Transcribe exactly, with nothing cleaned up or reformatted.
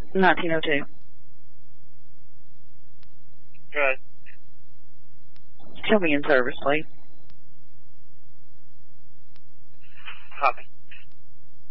nineteen oh two. Good. She'll be in service, please. Copy.